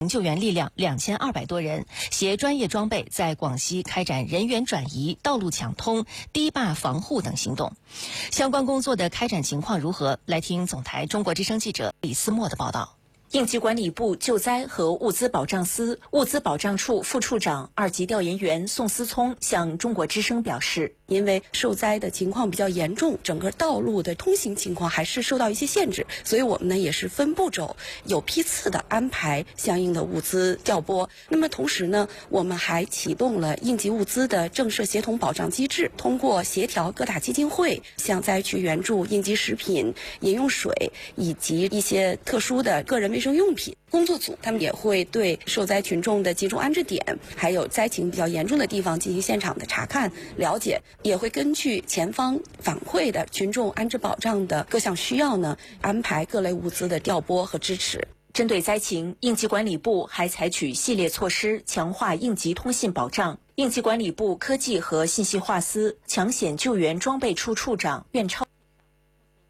救援力量2200多人，携专业装备在广西开展人员转移、道路抢通、堤坝防护等行动。相关工作的开展情况如何？来听总台中国之声记者李思墨的报道。 应急管理部救灾和物资保障司物资保障处副处长2级调研员宋思聪向中国之声表示， 因为受灾的情况比较严重，整个道路的通行情况还是受到一些限制，所以我们呢也是分步骤、有批次的安排相应的物资调拨。那么同时呢，我们还启动了应急物资的政策协同保障机制，通过协调各大基金会向灾区援助应急食品、饮用水以及一些特殊的个人卫生用品。工作组他们也会对受灾群众的集中安置点，还有灾情比较严重的地方进行现场的查看了解，也会根据前方反馈的群众安置保障的各项需要呢，安排各类物资的调拨和支持。 针对灾情，应急管理部还采取系列措施，强化应急通信保障。应急管理部科技和信息化司抢险救援装备处处长苑超